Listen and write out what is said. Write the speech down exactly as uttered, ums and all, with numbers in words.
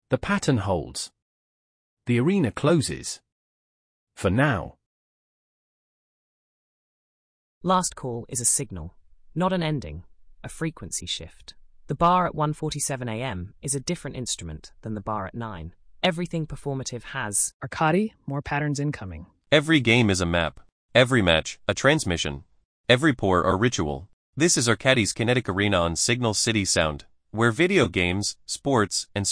The pattern holds. The arena closes. For now. Last call is a signal, not an ending, a frequency shift. The bar at one forty-seven a m is a different instrument than the bar at nine. Everything performative has Arcadi, more patterns incoming. Every game is a map. Every match, a transmission. Every pour or ritual. This is Arcadi's Kinetic Arena on Signal City Sound, where video games, sports, and